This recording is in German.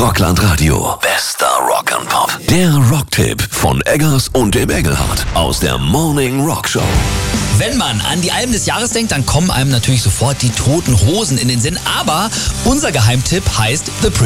Rockland Radio. Bester Rock and Pop. Der Rocktipp von Eggers und dem Engelhardt aus der Morning Rock Show. Wenn man an die Alben des Jahres denkt, dann kommen einem natürlich sofort die Toten Hosen in den Sinn. Aber unser Geheimtipp heißt The